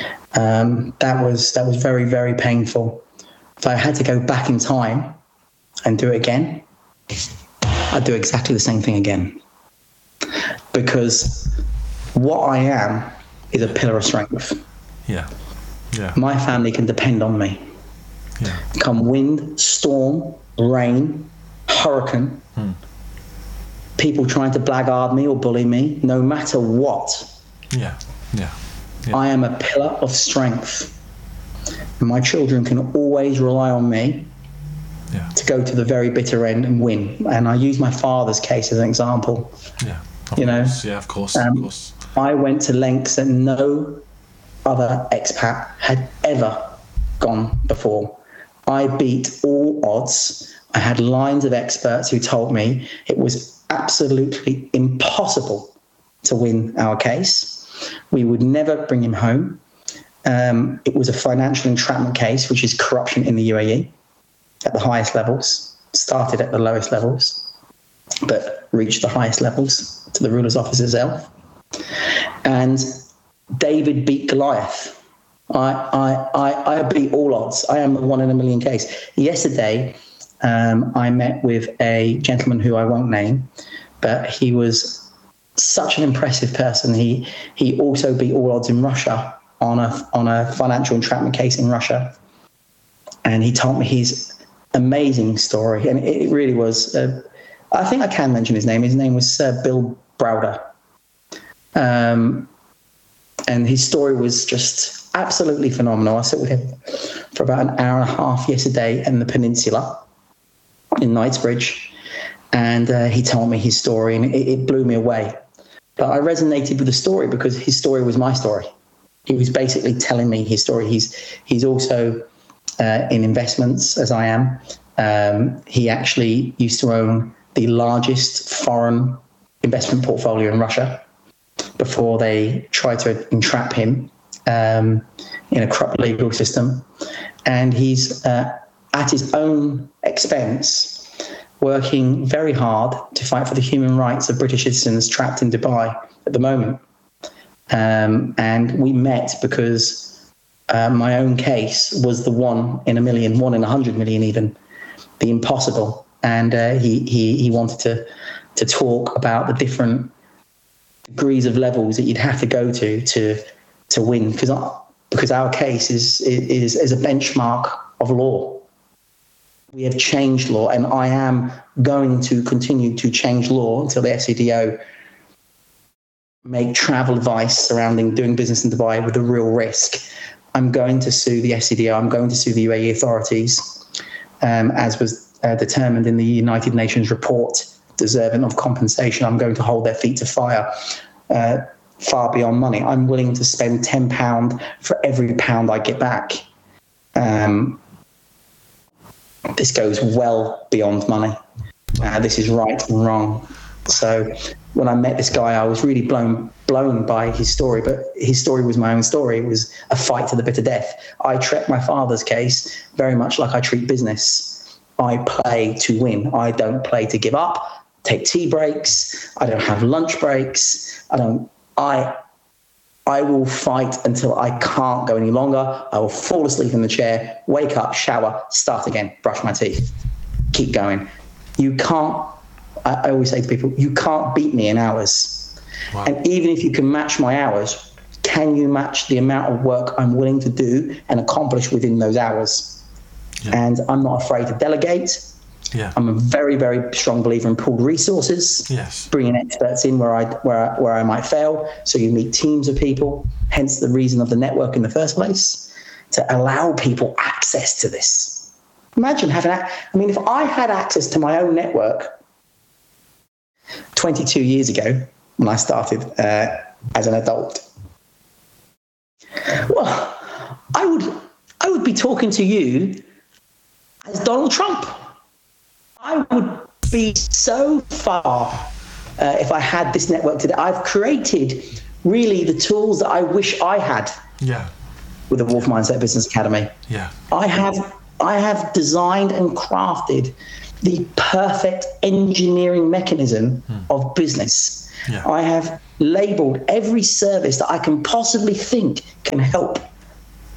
That was very, very painful. If I had to go back in time and do it again, I'd do exactly the same thing again. Because what I am is a pillar of strength. Yeah. Yeah. My family can depend on me. Yeah. Come wind, storm, rain, hurricane, people trying to blackguard me or bully me, no matter what. Yeah. Yeah. Yeah. I am a pillar of strength. And my children can always rely on me to go to the very bitter end and win. And I use my father's case as an example. Yeah. Of course. I went to lengths that no other expat had ever gone before. I beat all odds. I had lines of experts who told me it was absolutely impossible to win our case. We would never bring him home. It was a financial entrapment case, which is corruption in the UAE at the highest levels. Started at the lowest levels, but reached the highest levels to the ruler's office itself. And David beat Goliath. I beat all odds. I am the 1 in a million case. Yesterday, I met with a gentleman who I won't name, but he was such an impressive person. He also beat all odds in Russia on a financial entrapment case in Russia. And he told me his amazing story. And it really was, I think I can mention his name. His name was Sir Bill Browder. And his story was just absolutely phenomenal. I sat with him for about an hour and a half yesterday in the Peninsula in Knightsbridge. And he told me his story, and it blew me away. But I resonated with the story because his story was my story. He was basically telling me his story. He's also in investments, as I am. He actually used to own the largest foreign investment portfolio in Russia before they tried to entrap him in a corrupt legal system. And he's at his own expense working very hard to fight for the human rights of British citizens trapped in Dubai at the moment. And we met because my own case was the 1 in a million, 1 in 100 million even, the impossible. And he wanted to talk about the different degrees of levels that you'd have to go to win, because our case is a benchmark of law. We have changed law, and I am going to continue to change law until the FCDO make travel advice surrounding doing business in Dubai with a real risk. I'm going to sue the FCDO. I'm going to sue the UAE authorities, as was determined in the United Nations report, deserving of compensation. I'm going to hold their feet to fire, far beyond money. I'm willing to spend £10 for every pound I get back. This goes well beyond money. This is right and wrong. So when I met this guy, I was really blown by his story, but his story was my own story. It was a fight to the bitter death. I treat my father's case very much like I treat business. I play to win. I don't play to give up, take tea breaks. I don't have lunch breaks. I will fight until I can't go any longer. I will fall asleep in the chair, wake up, shower, start again, brush my teeth, keep going. You can't, I always say to people, you can't beat me in hours. Wow. And even if you can match my hours, can you match the amount of work I'm willing to do and accomplish within those hours? Yeah. And I'm not afraid to delegate. Yeah. I'm a very, very strong believer in pooled resources. Yes. Bringing experts in where I might fail. So you meet teams of people, hence the reason of the network in the first place, to allow people access to this. Imagine having if I had access to my own network 22 years ago when I started as an adult, well, I would be talking to you as Donald Trump. I would be so far if I had this network today. I've created really the tools that I wish I had. Yeah. With the Wolf Mindset Business Academy. Yeah. I have designed and crafted the perfect engineering mechanism of business. Yeah. I have labeled every service that I can possibly think can help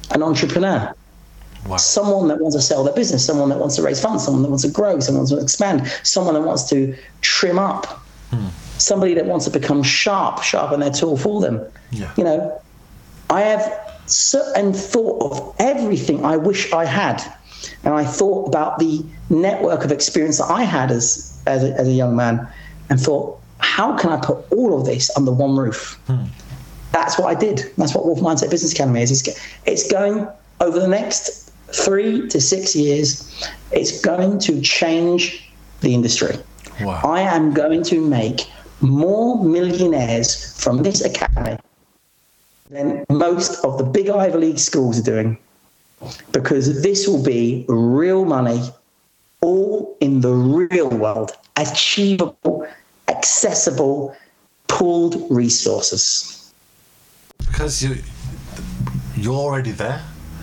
an entrepreneur. Wow. Someone that wants to sell their business, someone that wants to raise funds, someone that wants to grow, someone that wants to expand, someone that wants to trim up, somebody that wants to become sharpen their tool for them. Yeah. You know, I have and thought of everything I wish I had. And I thought about the network of experience that I had as a young man and thought, how can I put all of this under one roof? That's what I did. That's what Wolf Mindset Business Academy is. It's going over the next 3 to 6 years. It's going to change the industry. Wow. I am going to make more millionaires from this academy than most of the big Ivy League schools are doing, because this will be real money, all in the real world, achievable, accessible, pooled resources. Because you're already there.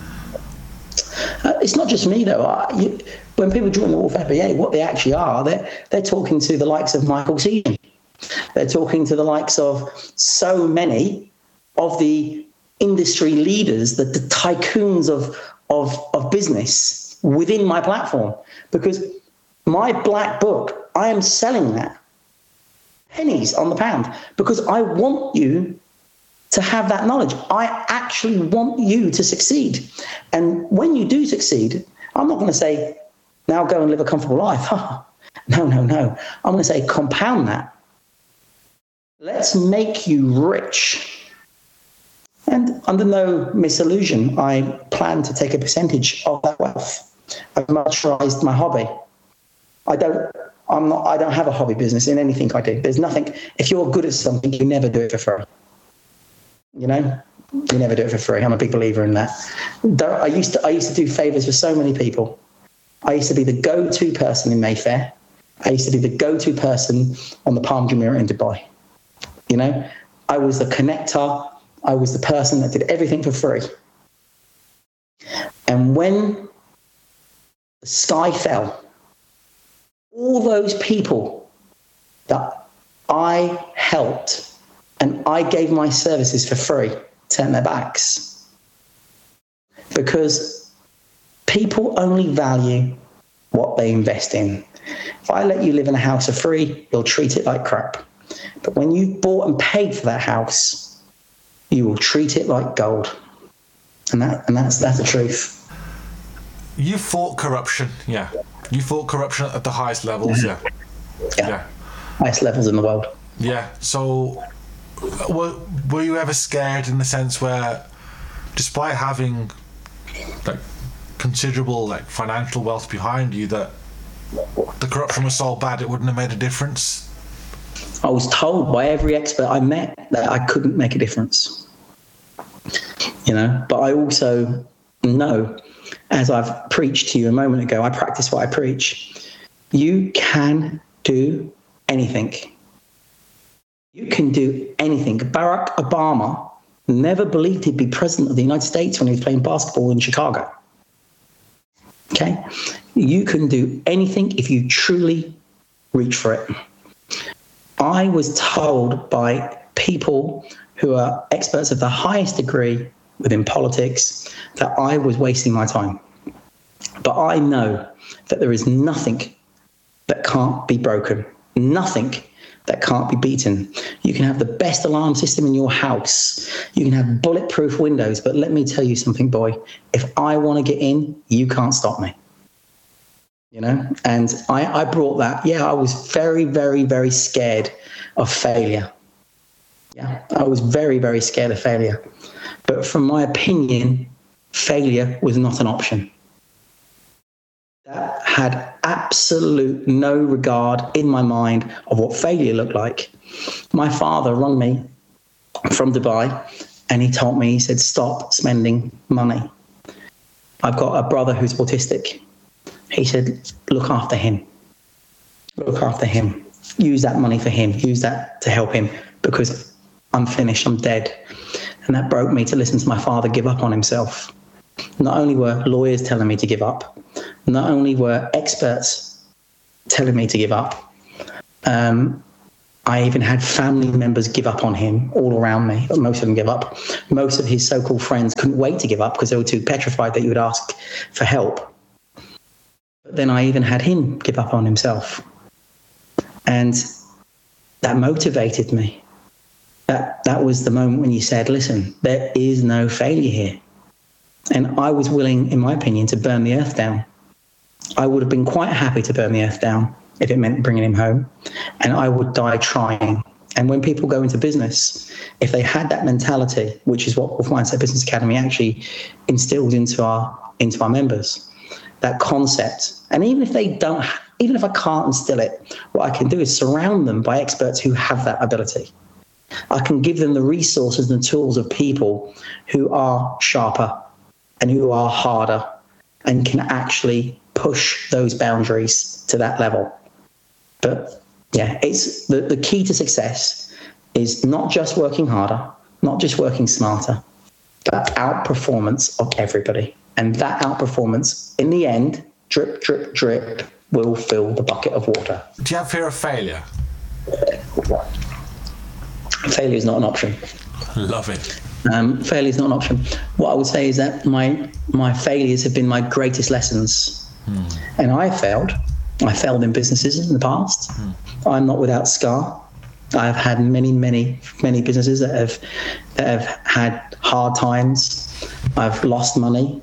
It's not just me, though. When people join the Wolf MBA, what they actually are, they're talking to the likes of Michael Seaton. They're talking to the likes of so many of the industry leaders, the tycoons of business within my platform. Because my black book, I am selling that pennies on the pound, because I want you to have that knowledge. I actually want you to succeed. And when you do succeed, I'm not going to say, now go and live a comfortable life. No. I'm going to say, compound that. Let's make you rich. And under no misillusion, I plan to take a percentage of that wealth. I've motorized my hobby. I don't have a hobby business in anything I do. There's nothing. If you're good at something, you never do it for free. You know, you never do it for free. I'm a big believer in that. I used to do favors for so many people. I used to be the go-to person in Mayfair. I used to be the go-to person on the Palm Jumeirah in Dubai. You know, I was the connector. I was the person that did everything for free. And when the sky fell, all those people that I helped and I gave my services for free turned their backs. Because people only value what they invest in. If I let you live in a house for free, you'll treat it like crap. But when you've bought and paid for that house, you will treat it like gold. And that's the truth. You fought corruption, yeah. You fought corruption at the highest levels, yeah. Highest levels in the world. Yeah. So, were you ever scared in the sense where, despite having like considerable like financial wealth behind you, that the corruption was so bad it wouldn't have made a difference? I was told by every expert I met that I couldn't make a difference. You know, but I also know, as I've preached to you a moment ago, I practice what I preach. You can do anything. You can do anything. Barack Obama never believed he'd be president of the United States when he was playing basketball in Chicago. Okay? You can do anything if you truly reach for it. I was told by people who are experts of the highest degree within politics that I was wasting my time. But I know that there is nothing that can't be broken, nothing that can't be beaten. You can have the best alarm system in your house. You can have bulletproof windows, but let me tell you something, boy. If I want to get in, you can't stop me. You know, and I brought that. Yeah, I was very, very, very scared of failure. Yeah, I was very, very scared of failure. But from my opinion, failure was not an option. That had absolute no regard in my mind of what failure looked like. My father rang me from Dubai and he told me, he said, stop spending money. I've got a brother who's autistic. He said, look after him. Look after him. Use that money for him. Use that to help him, because I'm finished. I'm dead. And that broke me to listen to my father give up on himself. Not only were lawyers telling me to give up, not only were experts telling me to give up, I even had family members give up on him all around me, but most of them give up. Most of his so-called friends couldn't wait to give up because they were too petrified that he would ask for help. But then I even had him give up on himself. And that motivated me. That was the moment when you said, listen, there is no failure here. And I was willing, in my opinion, to burn the earth down. I would have been quite happy to burn the earth down if it meant bringing him home. And I would die trying. And when people go into business, if they had that mentality, which is what Wealth Mindset Business Academy actually instilled into our members, that concept. And even if they don't, even if I can't instill it, what I can do is surround them by experts who have that ability. I can give them the resources and the tools of people who are sharper and who are harder and can actually push those boundaries to that level. But yeah, it's the key to success is not just working harder, not just working smarter, but outperformance of everybody. And that outperformance, in the end, drip, drip, drip, will fill the bucket of water. Do you have fear of failure? Failure is not an option. Love it. Failure is not an option. What I would say is that my failures have been my greatest lessons. And I failed in businesses in the past. I'm not without scar. I've had many businesses that have had hard times. I've lost money.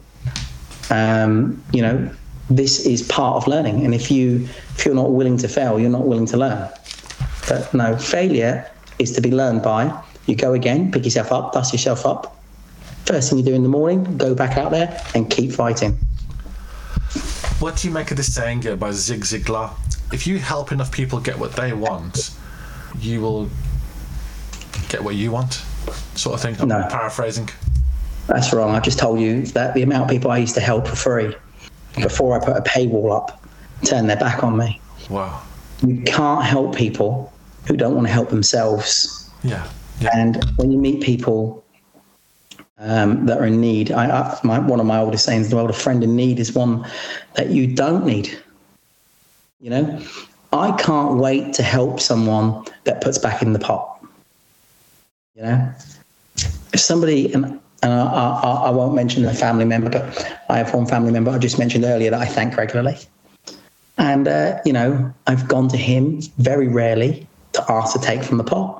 This is part of learning. And if you're not willing to fail, you're not willing to learn. But no, failure is to be learned by. You go again, pick yourself up, dust yourself up. First thing you do in the morning, go back out there and keep fighting. What do you make of this saying by Zig Ziglar? If you help enough people get what they want, you will get what you want, sort of thing. I'm paraphrasing. That's wrong. I just told you that the amount of people I used to help for free before I put a paywall up turned their back on me. Wow. You can't help people who don't want to help themselves. Yeah. And when you meet people that are in need, one of my oldest sayings in the world, a friend in need is one that you don't need. I can't wait to help someone that puts back in the pot. If somebody, and I won't mention the family member, but I have one family member I just mentioned earlier that I thank regularly. And, I've gone to him very rarely to ask to take from the pot.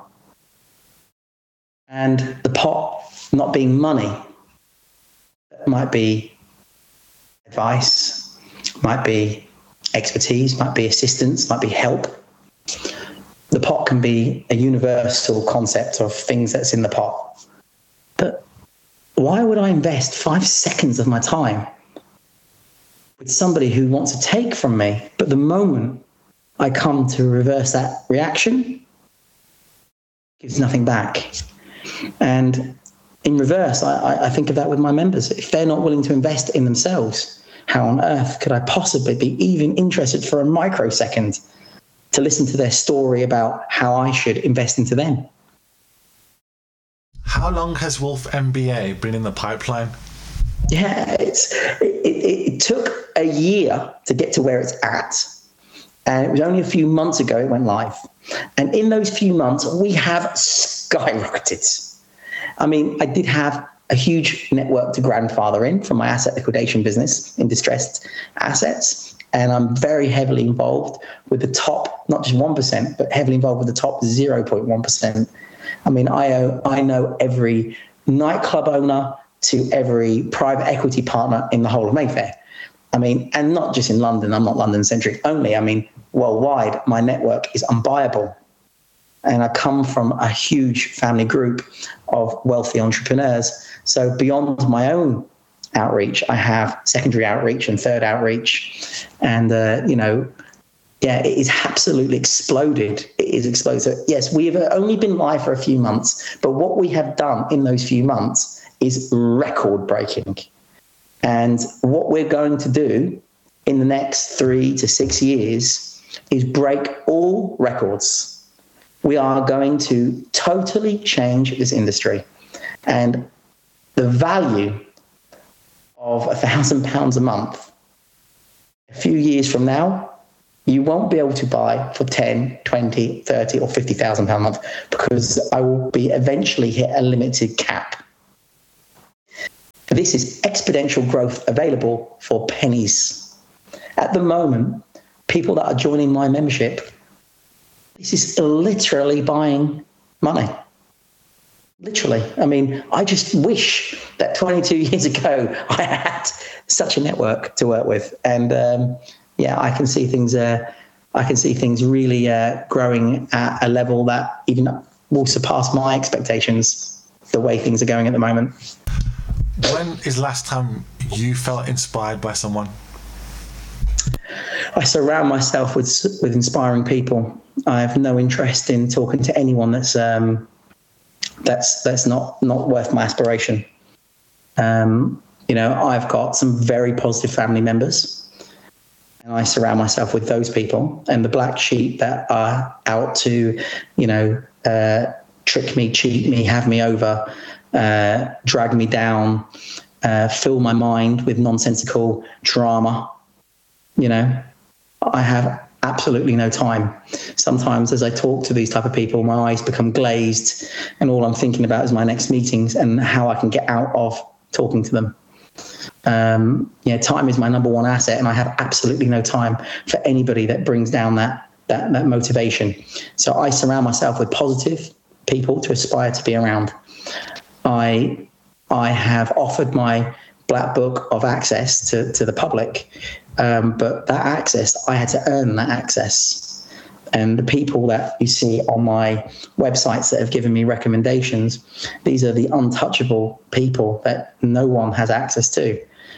And the pot not being money, might be advice, might be expertise, might be assistance, might be help. The pot can be a universal concept of things that's in the pot. But why would I invest 5 seconds of my time with somebody who wants to take from me, but the moment I come to reverse that reaction, gives nothing back? And in reverse, I think of that with my members. If they're not willing to invest in themselves, how on earth could I possibly be even interested for a microsecond to listen to their story about how I should invest into them? How long has Wolf MBA been in the pipeline? Yeah, it took a year to get to where it's at. And it was only a few months ago it went live. And in those few months, we have skyrocketed. I mean, I did have a huge network to grandfather in from my asset liquidation business in distressed assets. And I'm very heavily involved with the top, not just 1%, but heavily involved with the top 0.1%. I mean, I know every nightclub owner to every private equity partner in the whole of Mayfair. I mean, and not just in London. I'm not London-centric only. I mean, worldwide, my network is unbuyable. And I come from a huge family group of wealthy entrepreneurs. So beyond my own outreach, I have secondary outreach and third outreach. And, it is absolutely exploded. It is exploded. So yes, we have only been live for a few months, but what we have done in those few months is record breaking. And what we're going to do in the next 3 to 6 years is break all records. We are going to totally change this industry. And the value of £1,000 a month, a few years from now, You won't be able to buy for 10, 20, 30 or 50,000 pound a month, because I will be eventually hit a limited cap. This is exponential growth available for pennies. At the moment, people that are joining my membership, this is literally buying money. Literally. I mean, I just wish that 22 years ago I had such a network to work with. And I can see things. I can see things really growing at a level that even will surpass my expectations. The way things are going at the moment. When is the last time you felt inspired by someone? I surround myself with inspiring people. I have no interest in talking to anyone that's not worth my aspiration. I've got some very positive family members, and I surround myself with those people. And the black sheep that are out to, trick me, cheat me, have me over, drag me down, fill my mind with nonsensical drama. I have absolutely no time. Sometimes as I talk to these type of people, my eyes become glazed and all I'm thinking about is my next meetings and how I can get out of talking to them. Time is my number one asset, and I have absolutely no time for anybody that brings down that motivation. So I surround myself with positive people to aspire to be around. I have offered my black book of access to the public, but that access, I had to earn that access. And the people that you see on my websites that have given me recommendations, these are the untouchable people that no one has access to.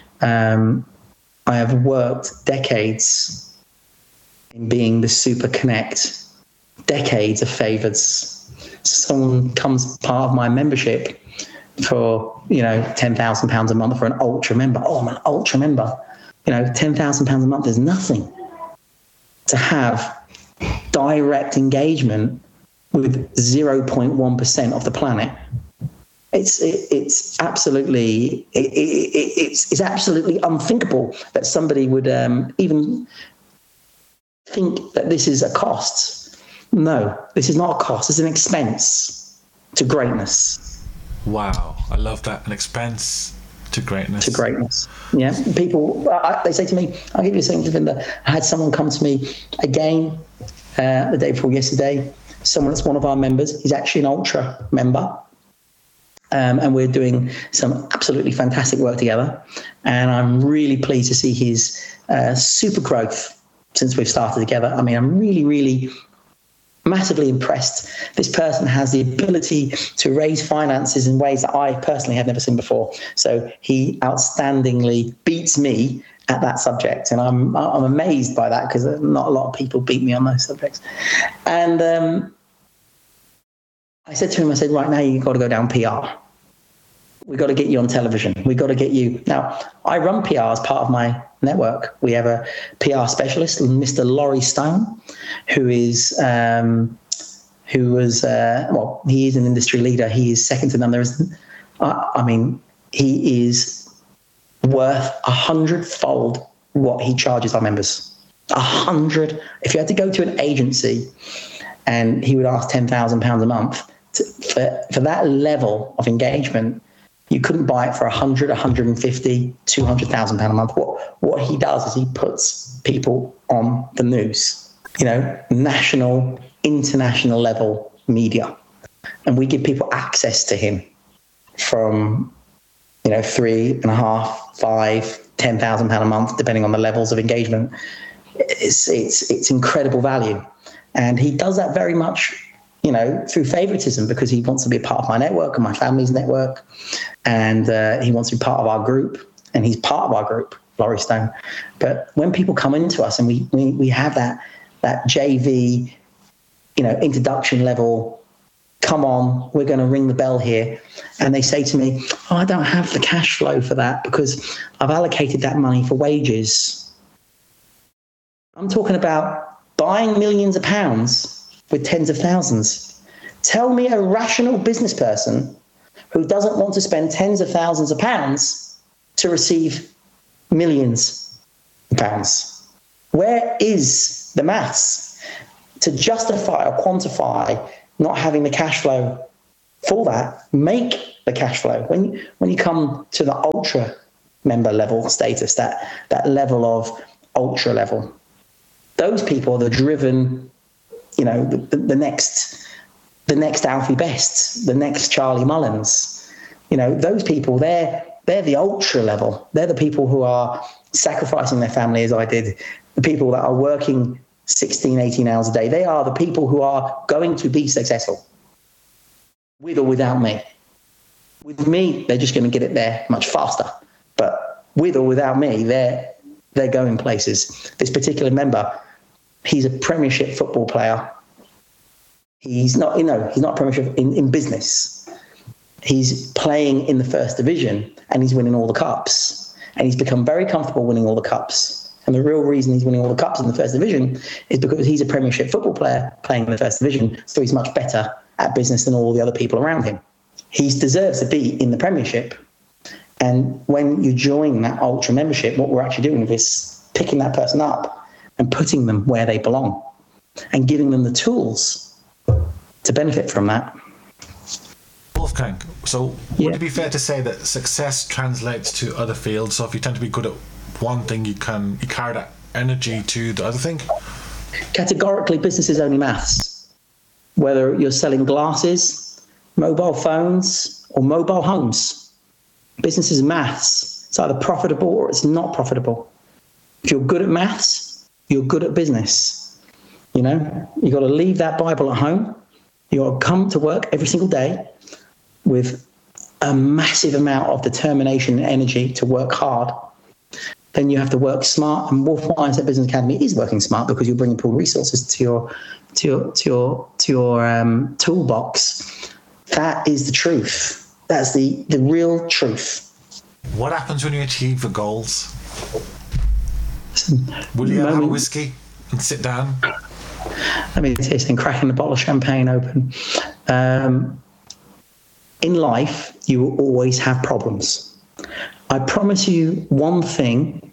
I have worked decades in being the super connect, decades of favors. Someone comes part of my membership for, £10,000 a month for an ultra member. Oh, I'm an ultra member. £10,000 a month is nothing. To have direct engagement with 0.1% of the planet, it's absolutely unthinkable that somebody would even think that this is a cost. No, this is not a cost. It's an expense to greatness. Wow, I love that. An expense to greatness. To greatness. Yeah. People, they say to me, I'll give you something, Devinder. I had someone come to me again the day before yesterday. Someone that's one of our members. He's actually an ultra member. And we're doing some absolutely fantastic work together. And I'm really pleased to see his super growth since we've started together. I mean, I'm really, really massively impressed. This person has the ability to raise finances in ways that I personally have never seen before. So he outstandingly beats me at that subject. And I'm amazed by that, because not a lot of people beat me on those subjects. And I said to him, right now you've got to go down PR. We've got to get you on television. We've got to get you. Now, I run PR as part of my network. We have a PR specialist, Mr. Laurie Stone, who is, he is an industry leader. He is second to none. He is worth 100-fold what he charges our members. 100. If you had to go to an agency and he would ask £10,000 a month for that level of engagement, you couldn't buy it for 100, 150, 200,000 pound a month. What he does is he puts people on the news, national, international level media, and we give people access to him from, 3.5, 5, 10,000 pound a month, depending on the levels of engagement. It's incredible value, and he does that very much, through favoritism, because he wants to be a part of my network and my family's network. And he wants to be part of our group, and he's part of our group, Laurie Stone. But when people come into us and we have that JV, introduction level, come on, we're going to ring the bell here. And they say to me, oh, I don't have the cash flow for that because I've allocated that money for wages. I'm talking about buying millions of pounds with tens of thousands. Tell me a rational business person who doesn't want to spend tens of thousands of pounds to receive millions of pounds. Where is the maths to justify or quantify not having the cash flow for that? Make the cash flow. When you come to the ultra member level status, that level of ultra level, those people are the driven, the next Alfie Bests, the next Charlie Mullins. Those people, they're the ultra level. They're the people who are sacrificing their family, as I did, the people that are working 16, 18 hours a day. They are the people who are going to be successful, with or without me. With me, they're just going to get it there much faster. But with or without me, they're going places. This particular member, he's a Premiership football player. He's not, he's not Premiership in business. He's playing in the First Division and he's winning all the cups. And he's become very comfortable winning all the cups. And the real reason he's winning all the cups in the First Division is because he's a Premiership football player playing in the First Division. So he's much better at business than all the other people around him. He deserves to be in the Premiership. And when you join that ultra membership, what we're actually doing is picking that person up and putting them where they belong and giving them the tools to benefit from that. Wolfgang, so would it be fair to say that success translates to other fields? So if you tend to be good at one thing, you carry that energy to the other thing? Categorically, business is only maths. Whether you're selling glasses, mobile phones, or mobile homes, business is maths. It's either profitable or it's not profitable. If you're good at maths, you're good at business. You've got to leave that Bible at home. You've got to come to work every single day with a massive amount of determination and energy to work hard. Then you have to work smart, and Wolf Mindset Business Academy is working smart because you're bringing pool resources to your toolbox. That is the truth. That's the real truth. What happens when you achieve the goals? Will you have a whiskey and sit down? I mean, it's in cracking the bottle of champagne open. In life, you will always have problems. I promise you one thing,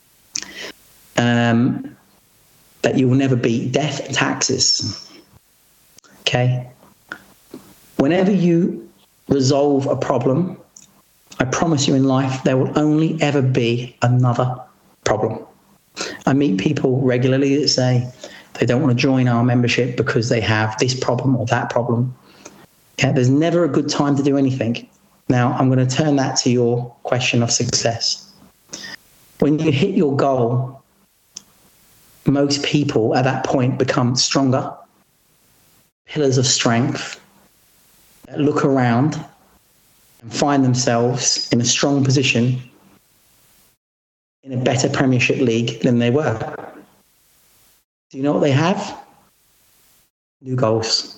that you will never beat: death and taxes. Okay? Whenever you resolve a problem, I promise you in life, there will only ever be another problem. I meet people regularly that say they don't want to join our membership because they have this problem or that problem. Yeah, there's never a good time to do anything. Now, I'm going to turn that to your question of success. When you hit your goal, most people at that point become stronger, pillars of strength, that look around and find themselves in a strong position in a better Premiership league than they were. Do you know what they have? New goals.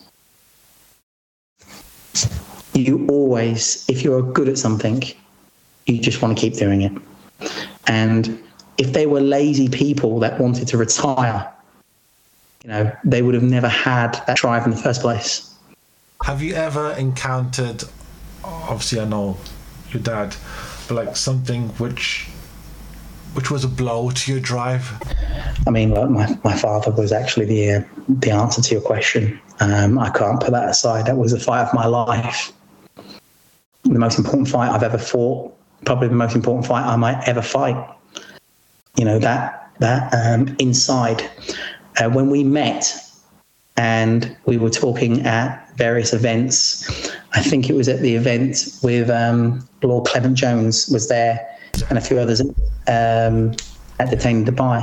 You always, if you're good at something, you just want to keep doing it. And if they were lazy people that wanted to retire, they would have never had that drive in the first place. Have you ever encountered, obviously I know your dad, but like something which was a blow to your drive? I mean, my father was actually the answer to your question. I can't put that aside. That was the fight of my life. The most important fight I've ever fought, probably the most important fight I might ever fight. That inside. When we met and we were talking at various events, I think it was at the event with Lord Clement Jones was there and a few others at Detain Dubai.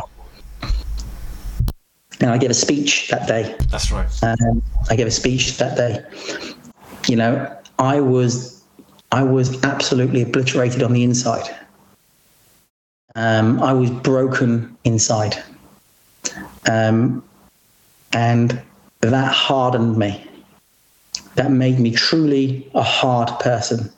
And I gave a speech that day. That's right. I gave a speech that day. I was absolutely obliterated on the inside. I was broken inside. And that hardened me. That made me truly a hard person.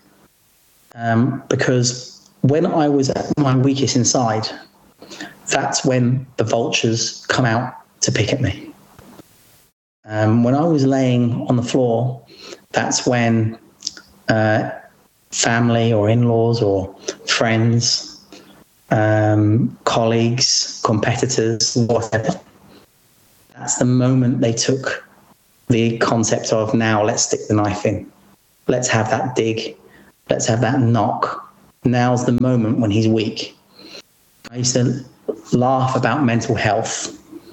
Because when I was at my weakest inside, that's when the vultures come out to pick at me. When I was laying on the floor, that's when family or in-laws or friends colleagues, competitors, whatever. That's the moment they took the concept of, now let's stick the knife in. Let's have that dig. Let's have that knock. Now's the moment when he's weak. I used to laugh about mental health.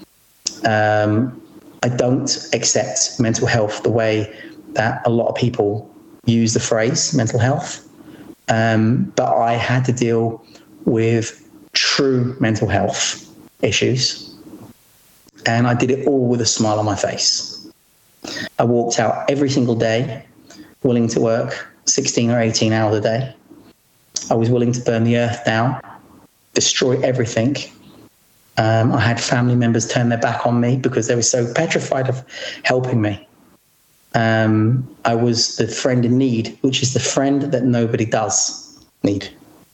I don't accept mental health the way that a lot of people use the phrase mental health. But I had to deal with true mental health issues. And I did it all with a smile on my face. I walked out every single day, willing to work 16 or 18 hours a day. I was willing to burn the earth down, destroy everything. I had family members turn their back on me because they were so petrified of helping me. I was the friend in need, which is the friend that nobody does need.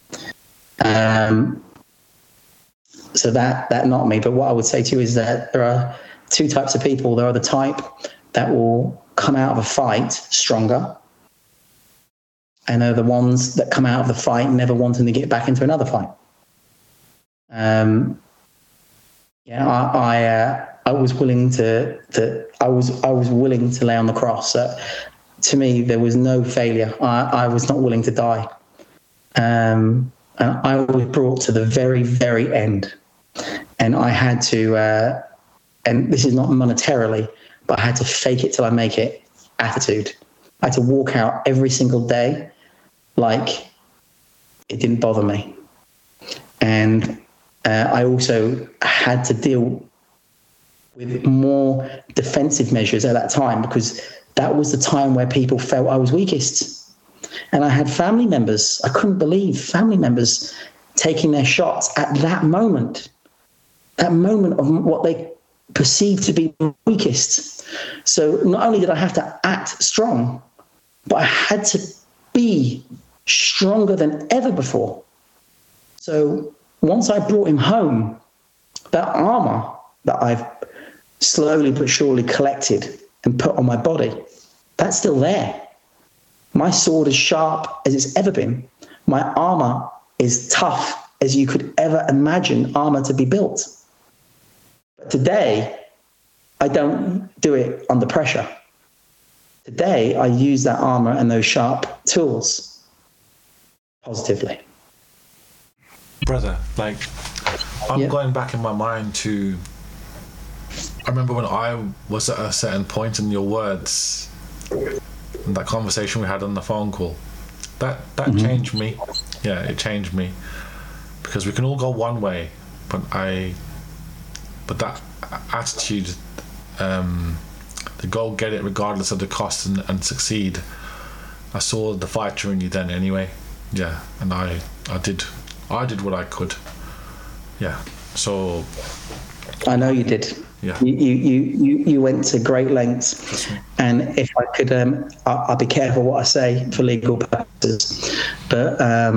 So that not me. But what I would say to you is that there are two types of people. There are the type that will come out of a fight stronger, and there are the ones that come out of the fight never wanting to get back into another fight. I was willing I was willing to lay on the cross. To me, there was no failure. I was not willing to die. And I was brought to the very, very end. And I had to, and this is not monetarily, but I had to fake it till I make it attitude. I had to walk out every single day like it didn't bother me. And I also had to deal with more defensive measures at that time, because that was the time where people felt I was weakest. And I had family members, I couldn't believe family members taking their shots at that moment of what they perceived to be the weakest. So not only did I have to act strong, but I had to be stronger than ever before. So once I brought him home, that armor that I've slowly but surely collected and put on my body, that's still there. My sword is sharp as it's ever been. My armor is tough as you could ever imagine armor to be built. But today, I don't do it under pressure. Today, I use that armor and those sharp tools positively. Brother, like, I'm going back in my mind to, I remember when I was at a certain point in your words, and that conversation we had on the phone call, that changed me. Yeah, it changed me, because we can all go one way, but that attitude, to go get it regardless of the cost and succeed. I saw the fighter in you then anyway. Yeah, and I did what I could. Yeah, so I know you did. Yeah, you went to great lengths, and if I could, I'll be careful what I say for legal purposes, but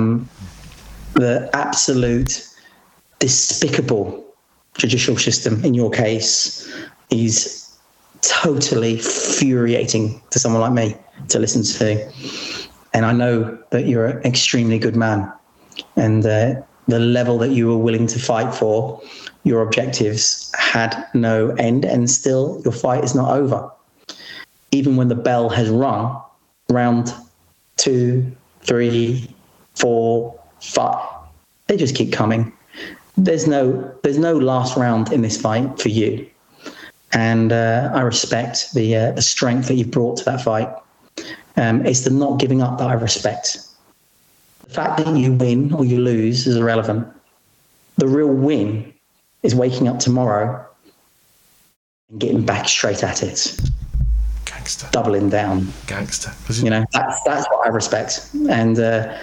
the absolute despicable judicial system in your case is totally infuriating to someone like me to listen to. And I know that you're an extremely good man, and the level that you were willing to fight for, your objectives had no end, and still your fight is not over. Even when the bell has rung, round 2, 3, 4, 5, they just keep coming. There's no last round in this fight for you. And I respect the strength that you've brought to that fight. It's the not giving up that I respect. The fact that you win or you lose is irrelevant. The real win is waking up tomorrow and getting back straight at it. Gangster. Doubling down. Gangster. You know, that's what I respect. And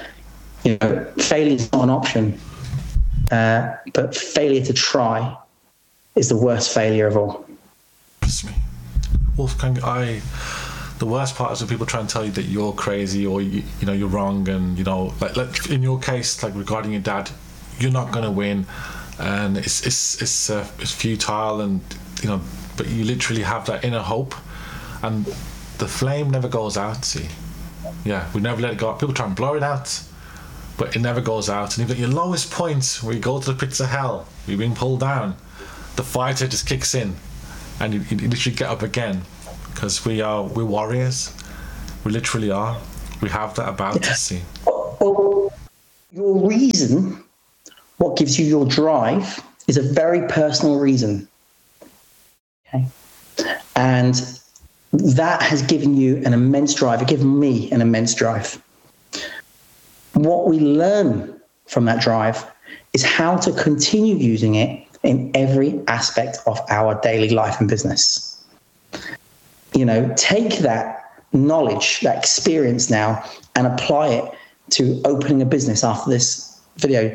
failure is not an option. But failure to try is the worst failure of all. Trust me, Wolfgang. The worst part is when people try and tell you that you're crazy or you're wrong, and like in your case, like regarding your dad, you're not gonna win, and it's futile, and but you literally have that inner hope, and the flame never goes out. See, yeah, we never let it go out. People try and blow it out, but it never goes out. And you've got your lowest point where you go to the pits of hell, you're being pulled down. The fighter just kicks in, and you literally get up again, because we're warriors. We literally are. We have that about us. See. Well, your reason, what gives you your drive, is a very personal reason. Okay, and that has given you an immense drive. It's given me an immense drive. What we learn from that drive is how to continue using it in every aspect of our daily life and business. You know, take that knowledge, that experience now, and apply it to opening a business after this video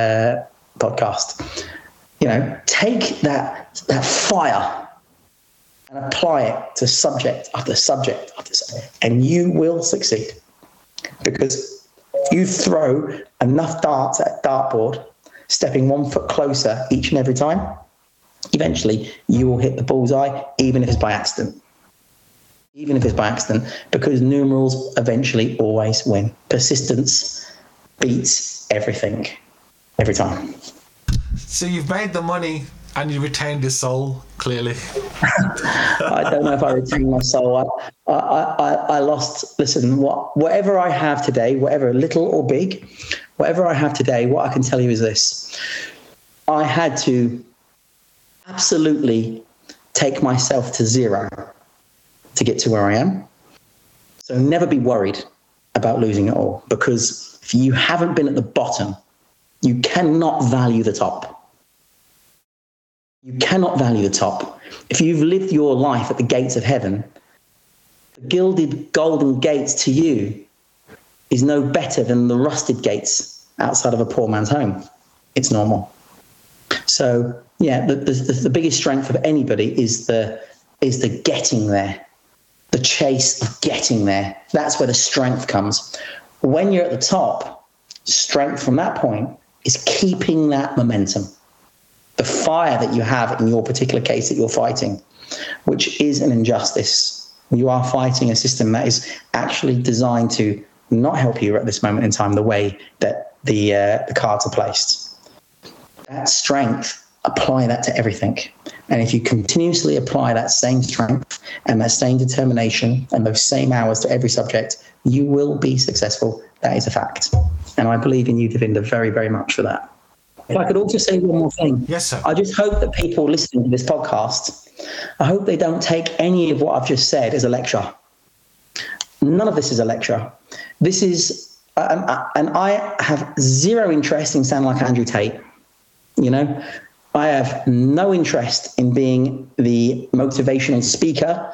podcast. You know, take that fire and apply it to subject after subject after subject, and you will succeed. Because if you throw enough darts at a dartboard, stepping 1 foot closer each and every time, eventually you will hit the bullseye, even if it's by accident. Even if it's by accident, because numerals eventually always win. Persistence beats everything, every time. So you've made the money and you retained your soul, clearly. I don't know if I retained my soul. I lost, listen, whatever I have today, whatever little or big, whatever I have today, what I can tell you is this. I had to absolutely take myself to zero to get to where I am. So never be worried about losing it all, because if you haven't been at the bottom, you cannot value the top. You cannot value the top. If you've lived your life at the gates of heaven, the gilded golden gates to you is no better than the rusted gates outside of a poor man's home. It's normal. So yeah, the biggest strength of anybody is the getting there. The chase of getting there. That's where the strength comes. When you're at the top, strength from that point is keeping that momentum. The fire that you have in your particular case that you're fighting, which is an injustice. You are fighting a system that is actually designed to not help you at this moment in time the way that the cards are placed. That strength, apply that to everything. And if you continuously apply that same strength and that same determination and those same hours to every subject, you will be successful. That is a fact. And I believe in you, Devinder, very, very much for that. If I could also say one more thing. Yes, sir. I just hope that people listening to this podcast, I hope they don't take any of what I've just said as a lecture. None of this is a lecture. This is, and I have zero interest in sounding like Andrew Tate. You know, I have no interest in being the motivational speaker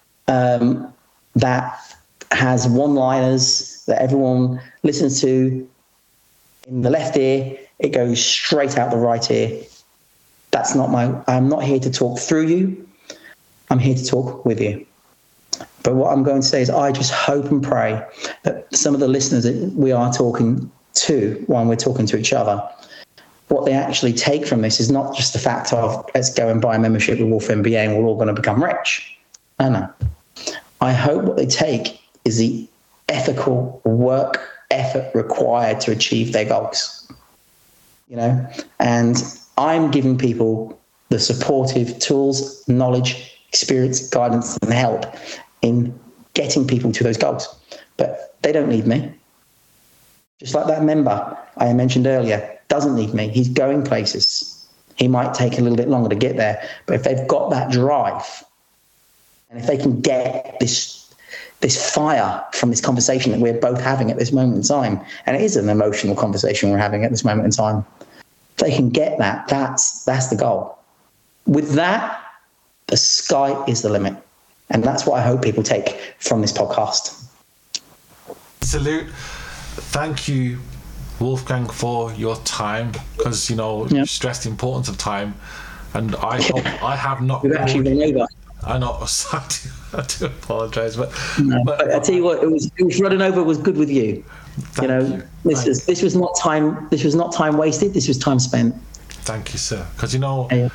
that has one-liners that everyone listens to in the left ear. It goes straight out the right ear. That's not I'm not here to talk through you. I'm here to talk with you. But what I'm going to say is I just hope and pray that some of the listeners that we are talking to when we're talking to each other, what they actually take from this is not just the fact of let's go and buy a membership with Wolf MBA and we're all going to become rich. No. I hope what they take is the ethical work, effort required to achieve their goals. You know, and I'm giving people the supportive tools, knowledge, experience, guidance, and help in getting people to those goals. But they don't need me. Just like that member I mentioned earlier doesn't need me. He's going places. He might take a little bit longer to get there, but if they've got that drive, and if they can get this fire from this conversation that we're both having at this moment in time, and it is an emotional conversation we're having at this moment in time, if they can get that, that's the goal. With that, the sky is the limit. And that's what I hope people take from this podcast. Salute. Thank you, Wolfgang, for your time, because you stressed the importance of time, and I hope I have not. We've actually run over. I know. I do apologise, but I tell you what, it was running over was good with you. This was not time. This was not time wasted. This was time spent. Thank you, sir. Because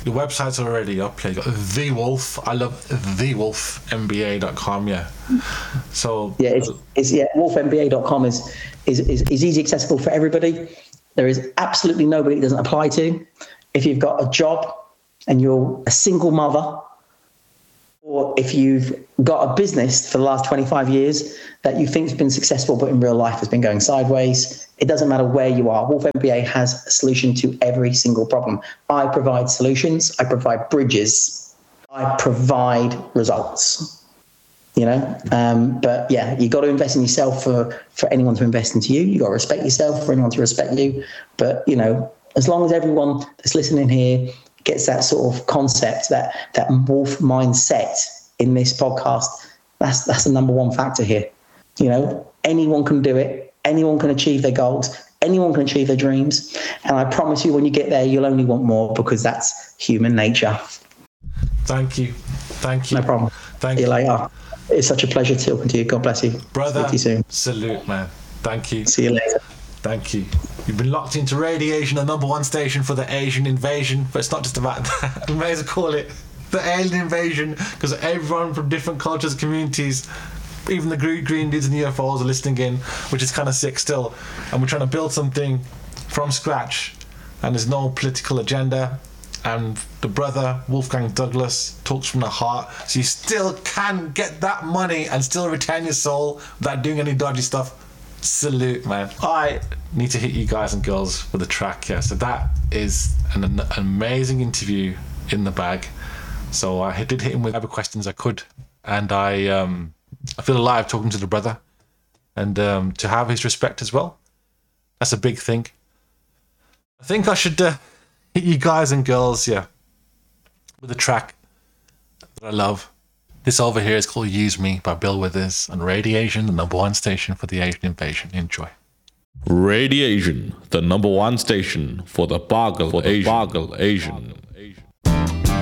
Your website's already up here. You got The Wolf. I love thewolfmba.com. Yeah. So yeah, wolfmba.com is easy accessible for everybody. There is absolutely nobody it doesn't apply to. If you've got a job and you're a single mother, or if you've got a business for the last 25 years that you think has been successful, but in real life has been going sideways, it doesn't matter where you are. Wolf MBA has a solution to every single problem. I provide solutions. I provide bridges. I provide results. But yeah, you got to invest in yourself for anyone to invest into you. You got to respect yourself for anyone to respect you. But, as long as everyone that's listening here gets that sort of concept, that wolf mindset in this podcast, that's the number one factor here. Anyone can do it. Anyone can achieve their goals. Anyone can achieve their dreams. And I promise you, when you get there, you'll only want more, because that's human nature. Thank you. No problem. Thank you later. It's such a pleasure talking to you. God bless you. Brother, speak to you soon. Salute, man. Thank you. See you later. Thank you. You've been locked into Radiation, the number one station for the Asian invasion. But it's not just about that. We may as well call it the alien invasion, because everyone from different cultures, communities, even the green dudes and UFOs are listening in, which is kind of sick still. And we're trying to build something from scratch. And there's no political agenda. And the brother, Wolfgang Douglas, talks from the heart. So you still can get that money and still retain your soul without doing any dodgy stuff. Salute, man. I need to hit you guys and girls with a track. Yeah, so that is an amazing interview in the bag. So I did hit him with whatever questions I could, and I feel alive talking to the brother, and to have his respect as well. That's a big thing. I think I should hit you guys and girls, yeah, with a track that I love. This over here is called Use Me by Bill Withers on Radiation, the number one station for the Asian invasion. Enjoy. Radiation, the number one station for the Bargle Asian.